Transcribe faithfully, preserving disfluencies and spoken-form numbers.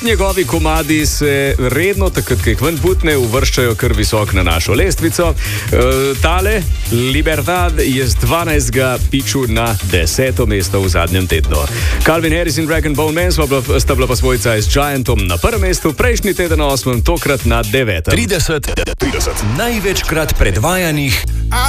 Tudi njegovi komadi se redno, takrat, ko jih ven putne, uvrščajo kar visok na našo lestvico. E, tale, Libertad, je z dvanajstega piču na deseto mesto v zadnjem tednu. Calvin Harris in Rag and Bone Man sta bila pa svojca s Giantom na prvem mestu, prejšnji teden na osmem, tokrat na devetem. trideset, trideset največkrat predvajanih